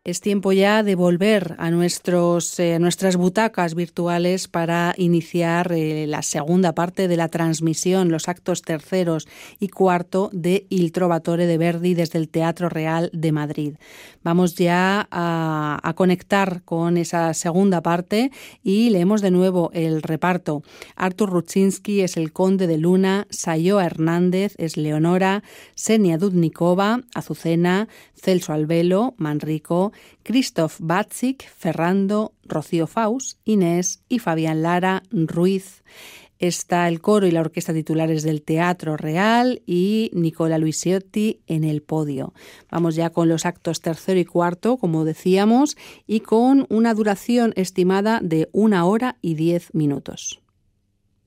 Es tiempo ya de volver a nuestras butacas virtuales para iniciar la segunda parte de la transmisión, los actos terceros y cuarto de Il Trovatore de Verdi desde el Teatro Real de Madrid. Vamos ya a conectar con esa segunda parte y leemos de nuevo el reparto. Artur Rudzinski es el Conde de Luna, Sayoa Hernández es Leonora, Senia Dudnikova, Azucena, Celso Albelo, Manrico, Christoph Batzik, Ferrando, Rocío Faus, Inés y Fabián Lara, Ruiz. Está el coro y la orquesta titulares del Teatro Real y Nicola Luisiotti en el podio. Vamos ya con los actos tercero y cuarto, como decíamos, y con una duración estimada de 1 hora y 10 minutos.